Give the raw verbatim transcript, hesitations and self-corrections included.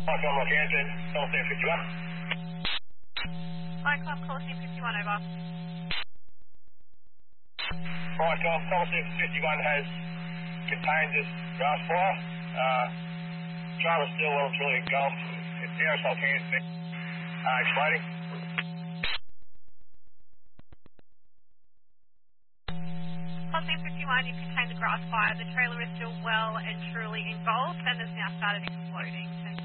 Hi, Tom Rockhampton, Call Center fifty-one. Hi, Club Call Team fifty-one, over. Hi, Tom, Call Center fifty-one has contained this grass fire. Uh, trailer still well and truly engulfed. It's aerosol cans uh, exploding. Call Team fifty-one, you've contained the grass fire. The trailer is still well and truly engulfed and has now started exploding.